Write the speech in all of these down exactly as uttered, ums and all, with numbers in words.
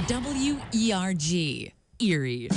W E R G, Erie.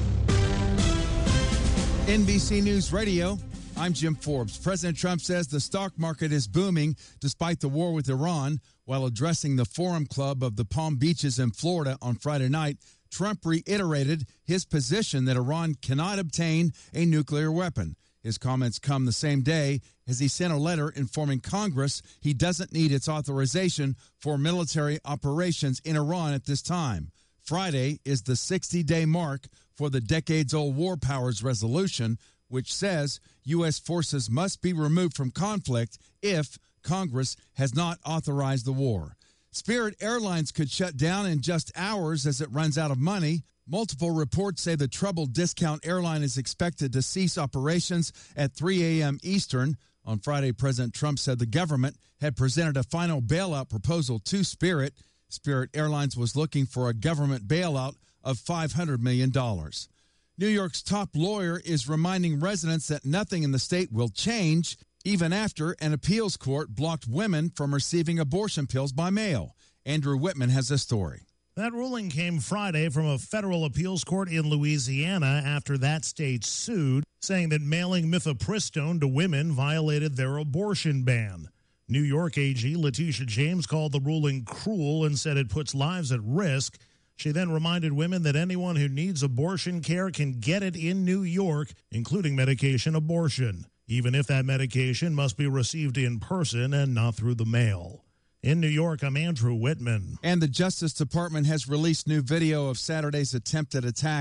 N B C News Radio, I'm Jim Forbes. President Trump says the stock market is booming despite the war with Iran. While addressing the Forum Club of the Palm Beaches in Florida on Friday night, Trump reiterated his position that Iran cannot obtain a nuclear weapon. His comments come the same day as he sent a letter informing Congress he doesn't need its authorization for military operations in Iran at this time. Friday is the sixty-day mark for the decades-old War Powers Resolution, which says U S forces must be removed from conflict if Congress has not authorized the war. Spirit Airlines could shut down in just hours as it runs out of money. Multiple reports say the troubled discount airline is expected to cease operations at three a.m. Eastern. On Friday, President Trump said the government had presented a final bailout proposal to Spirit. Spirit Airlines was looking for a government bailout of five hundred million dollars. New York's top lawyer is reminding residents that nothing in the state will change, even after an appeals court blocked women from receiving abortion pills by mail. Andrew Whitman has a story. That ruling came Friday from a federal appeals court in Louisiana after that state sued, saying that mailing mifepristone to women violated their abortion ban. New York A G Letitia James called the ruling cruel and said it puts lives at risk. She then reminded women that anyone who needs abortion care can get it in New York, including medication abortion, even if that medication must be received in person and not through the mail. In New York, I'm Andrew Whitman. And the Justice Department has released new video of Saturday's attempted attack